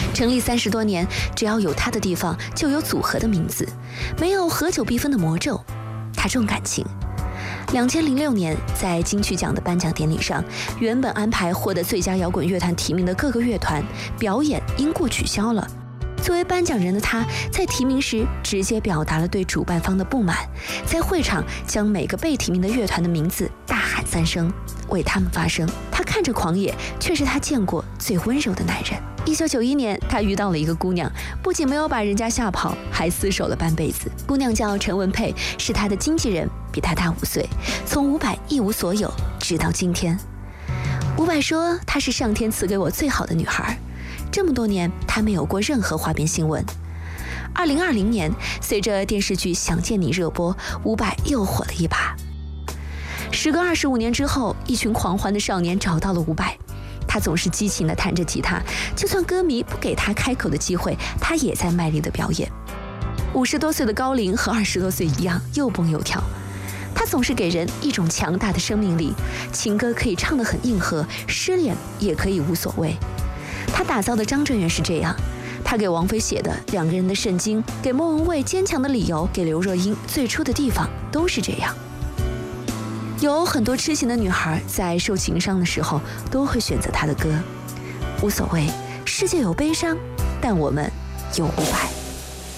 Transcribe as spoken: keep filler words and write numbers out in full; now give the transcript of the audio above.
成立三十多年，只要有他的地方就有组合的名字，没有合久必分的魔咒。他重感情。两千零六年，在金曲奖的颁奖典礼上，原本安排获得最佳摇滚乐团提名的各个乐团表演因故取消了。作为颁奖人的他，在提名时直接表达了对主办方的不满，在会场将每个被提名的乐团的名字大喊三声，为他们发声。他看着狂野，却是他见过最温柔的男人。一九九一年，他遇到了一个姑娘，不仅没有把人家吓跑，还厮守了半辈子。姑娘叫陈文佩，是他的经纪人，比他大五岁，从伍佰一无所有直到今天。伍佰说，她是上天赐给我最好的女孩。这么多年，他没有过任何花边新闻。二零二零年，随着电视剧《想见你》热播，伍佰又火了一把。时隔二十五年之后，一群狂欢的少年找到了伍佰，他总是激情地弹着吉他，就算歌迷不给他开口的机会，他也在卖力地表演。五十多岁的高龄和二十多岁一样，又蹦又跳。他总是给人一种强大的生命力，情歌可以唱得很硬核，失恋也可以无所谓。他打造的张震岳是这样，他给王菲写的两个人的圣经，给莫文蔚坚强的理由，给刘若英最初的地方，都是这样。有很多痴情的女孩在受情伤的时候都会选择他的歌，无所谓，世界有悲伤，但我们有伍佰。